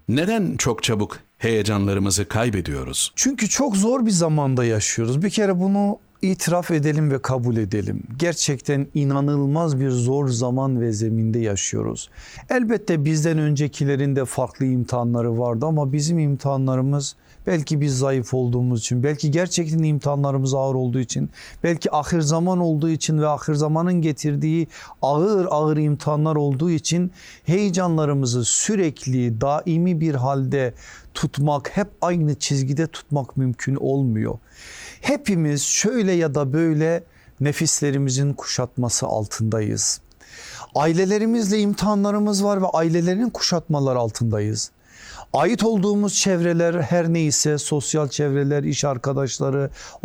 Neden çok çabuk heyecanlarımızı kaybediyoruz? Çünkü çok zor bir zamanda yaşıyoruz. Bir kere bunu itiraf edelim ve kabul edelim. Gerçekten inanılmaz bir zor zaman ve zeminde yaşıyoruz. Elbette bizden öncekilerin de farklı imtihanları vardı ama bizim imtihanlarımız belki biz zayıf olduğumuz için, belki gerçekten imtihanlarımız ağır olduğu için, belki ahir zaman olduğu için ve ahir zamanın getirdiği ağır imtihanlar olduğu için heyecanlarımızı sürekli daimi bir halde tutmak, hep aynı çizgide tutmak mümkün olmuyor. Hepimiz şöyle ya da böyle nefislerimizin kuşatması altındayız. Ailelerimizle imtihanlarımız var ve ailelerin kuşatmaları altındayız. Ait olduğumuz çevreler her neyse, sosyal çevreler, iş arkadaşları,